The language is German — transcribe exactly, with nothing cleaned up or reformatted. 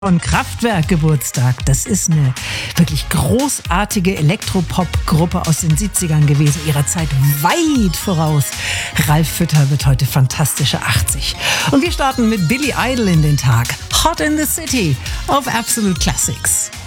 Von Kraftwerk Geburtstag. Das ist eine wirklich großartige Elektropop-Gruppe aus den siebzigern gewesen, ihrer Zeit weit voraus. Ralf Fütter wird heute fantastische achtzig. Und wir starten mit Billy Idol in den Tag. Hot in the City auf Absolute Classics.